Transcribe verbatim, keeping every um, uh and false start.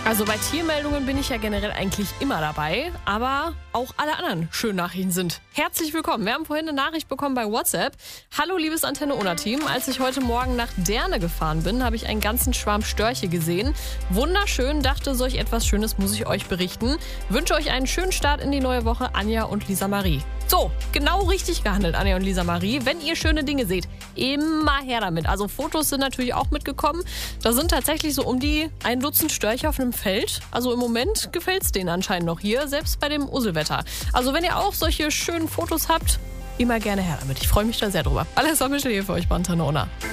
Also bei Tiermeldungen bin ich ja generell eigentlich immer dabei, aber auch alle anderen schönen Nachrichten sind. Herzlich willkommen. Wir haben vorhin eine Nachricht bekommen bei WhatsApp. Hallo liebes Antenne-Ona-Team. Als ich heute Morgen nach Derne gefahren bin, habe ich einen ganzen Schwarm Störche gesehen. Wunderschön, dachte, solch etwas Schönes muss ich euch berichten. Wünsche euch einen schönen Start in die neue Woche, Anja und Lisa Marie. So, genau richtig gehandelt, Anja und Lisa Marie. Wenn ihr schöne Dinge seht, immer her damit. Also Fotos sind natürlich auch mitgekommen. Da sind tatsächlich so um die ein Dutzend Störche auf einem Feld. Also im Moment gefällt es denen anscheinend noch hier, selbst bei dem Uselwetter. Also wenn ihr auch solche schönen Fotos habt, immer gerne her damit. Ich freue mich da sehr drüber. Alles Michel hier für euch bei Antenne Ona.